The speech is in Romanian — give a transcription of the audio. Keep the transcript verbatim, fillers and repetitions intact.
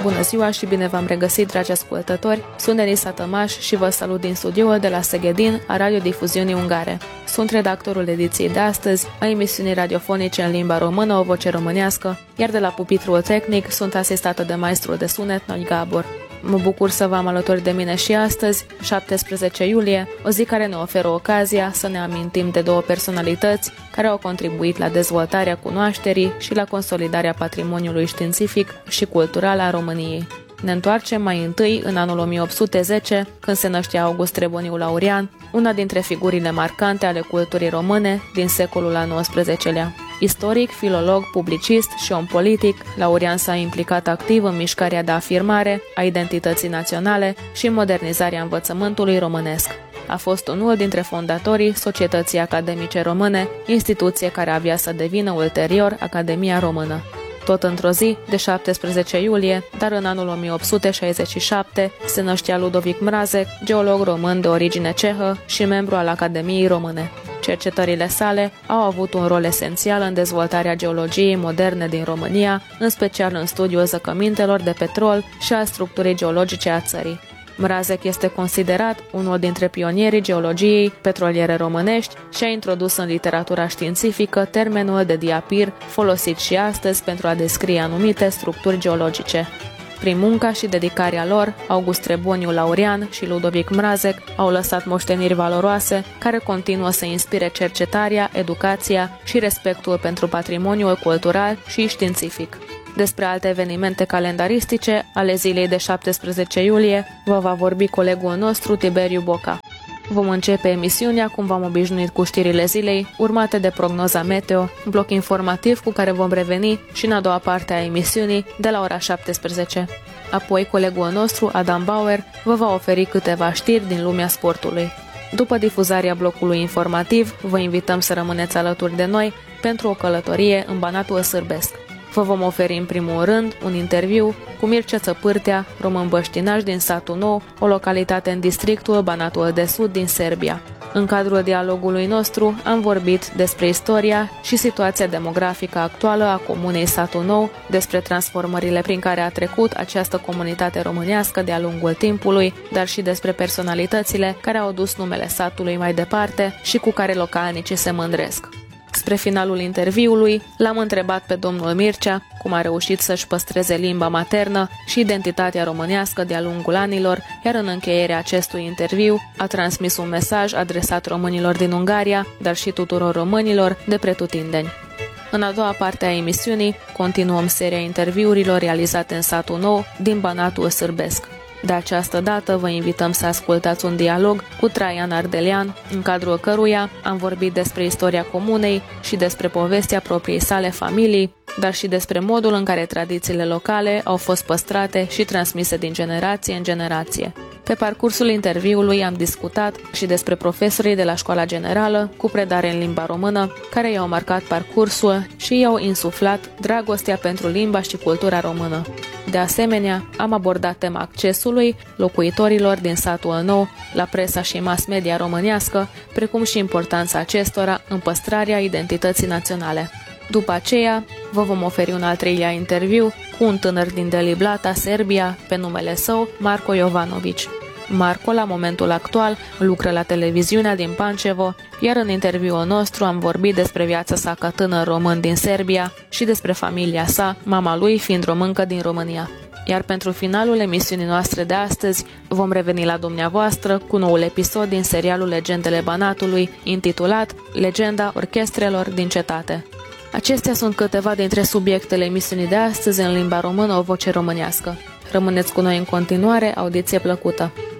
Bună ziua și bine v-am regăsit, dragi ascultători! Sunt Elisa Tămaș și vă salut din studioul de la Szegedin a radiodifuziunii ungare. Sunt redactorul ediției de astăzi a emisiunii radiofonice în limba română, O voce românească, iar de la pupitrul tehnic sunt asistată de maestrul de sunet, Noi Gabor. Mă bucur să vă am alături de mine și astăzi, șaptesprezece iulie, o zi care ne oferă ocazia să ne amintim de două personalități care au contribuit la dezvoltarea cunoașterii și la consolidarea patrimoniului științific și cultural al României. Ne întoarcem mai întâi în anul o mie opt sute zece, când se năștea August Treboniu Laurian, una dintre figurile marcante ale culturii române din secolul al nouăsprezecelea. Istoric, filolog, publicist și om politic, Laurian s-a implicat activ în mișcarea de afirmare a identității naționale și în modernizarea învățământului românesc. A fost unul dintre fondatorii Societății Academice Române, instituție care avea să devină ulterior Academia Română. Tot într-o zi, de șaptesprezece iulie, dar în anul o mie opt sute șaizeci și șapte, se năștea Ludovic Mrazek, geolog român de origine cehă și membru al Academiei Române. Cercetările sale au avut un rol esențial în dezvoltarea geologiei moderne din România, în special în studiul zăcămintelor de petrol și a structurii geologice a țării. Mrazek este considerat unul dintre pionierii geologiei petroliere românești și a introdus în literatura științifică termenul de diapir, folosit și astăzi pentru a descrie anumite structuri geologice. Prin munca și dedicarea lor, August Treboniu Laurian și Ludovic Mrazek au lăsat moșteniri valoroase care continuă să inspire cercetarea, educația și respectul pentru patrimoniul cultural și științific. Despre alte evenimente calendaristice ale zilei de șaptesprezece iulie vă va vorbi colegul nostru Tiberiu Boca. Vom începe emisiunea cum v-am obișnuit cu știrile zilei, urmate de prognoza meteo, bloc informativ cu care vom reveni și în a doua parte a emisiunii de la ora șaptesprezece. Apoi colegul nostru Adam Bauer vă va oferi câteva știri din lumea sportului. După difuzarea blocului informativ, vă invităm să rămâneți alături de noi pentru o călătorie în Banatul Sârbesc. Vă vom oferi în primul rând un interviu cu Mircea Țăpârtea, român băștinaș din Satul Nou, o localitate în districtul Banatul de Sud din Serbia. În cadrul dialogului nostru am vorbit despre istoria și situația demografică actuală a comunei Satul Nou, despre transformările prin care a trecut această comunitate românească de-a lungul timpului, dar și despre personalitățile care au dus numele satului mai departe și cu care localnicii se mândresc. Spre finalul interviului, l-am întrebat pe domnul Mircea cum a reușit să-și păstreze limba maternă și identitatea românească de-a lungul anilor, iar în încheierea acestui interviu a transmis un mesaj adresat românilor din Ungaria, dar și tuturor românilor de pretutindeni. În a doua parte a emisiunii, continuăm seria interviurilor realizate în Satul Nou din Banatul Sârbesc. De această dată vă invităm să ascultați un dialog cu Traian Ardelean, în cadrul căruia am vorbit despre istoria comunei și despre povestea propriei sale familii, dar și despre modul în care tradițiile locale au fost păstrate și transmise din generație în generație. Pe parcursul interviului am discutat și despre profesorii de la Școala Generală cu predare în limba română, care i-au marcat parcursul și i-au insuflat dragostea pentru limba și cultura română. De asemenea, am abordat tema accesului locuitorilor din Satul Nou la presa și mass media românească, precum și importanța acestora în păstrarea identității naționale. După aceea, vă vom oferi un al treilea interviu cu un tânăr din Deli Blata, Serbia, pe numele său, Marko Jovanović. Marco, la momentul actual, lucră la televiziunea din Pančevo, iar în interviul nostru am vorbit despre viața sa ca tânăr român din Serbia și despre familia sa, mama lui fiind româncă din România. Iar pentru finalul emisiunii noastre de astăzi, vom reveni la dumneavoastră cu noul episod din serialul Legendele Banatului, intitulat Legenda orchestrelor din cetate. Acestea sunt câteva dintre subiectele emisiunii de astăzi în limba română, O voce românească. Rămâneți cu noi în continuare, audiție plăcută!